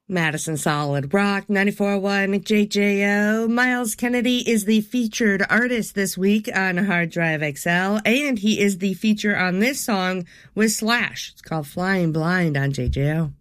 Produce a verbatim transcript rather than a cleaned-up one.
Madison Solid Rock, ninety-four point one J J O. Miles Kennedy is the featured artist this week on Hard Drive X L, and he is the feature on this song with Slash. It's called Flying Blind on J J O.